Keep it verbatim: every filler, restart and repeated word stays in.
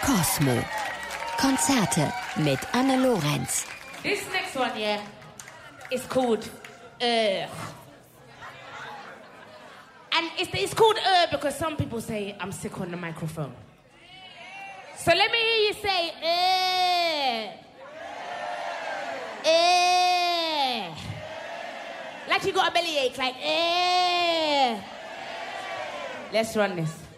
Cosmo. Konzerte mit Anne Lorenz. This next one, yeah, is called Uh. And it's, it's called Uh because some people say I'm sick on the microphone. So let me hear you say Uh. Uh. Like you got a bellyache, like Uh. Let's run this.